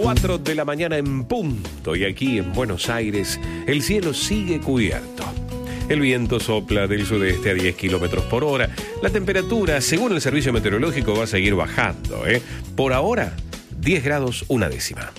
4 de la mañana en punto, y aquí en Buenos Aires el cielo sigue cubierto. El viento sopla del sudeste a 10 kilómetros por hora. La temperatura, según el servicio meteorológico, va a seguir bajando, Por ahora, 10 grados una décima.